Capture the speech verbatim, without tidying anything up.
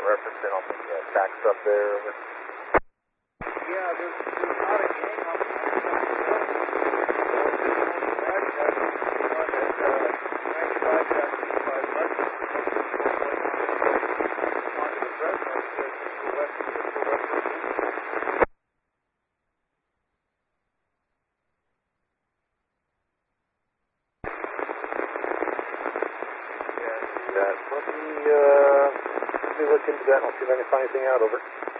referencing on the uh, tax up there. Over. Yeah, there's, there's not a gang on the Let me, uh, let me look into that and I'll see if I can find anything out. Over.